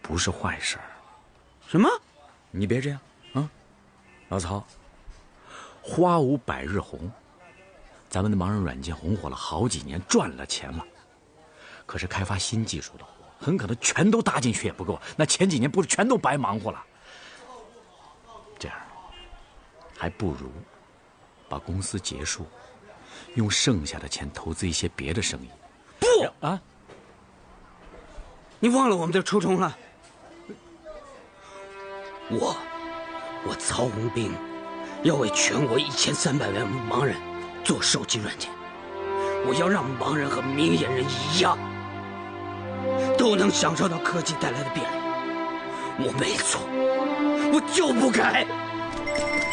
不是坏事儿。 什么？ 你别这样啊，老曹。花无百日红，咱们的盲人软件红火了好几年，赚了钱了。可是开发新技术的活，很可能全都搭进去也不够，那前几年不是全都白忙活了？这样，还不如把公司结束，用剩下的钱投资一些别的生意。 不啊！ 你忘了我们的初衷了。我曹洪兵要为全国1300万盲人做手机软件，我要让盲人和明眼人一样，都能享受到科技带来的便利。我没错，我就不改。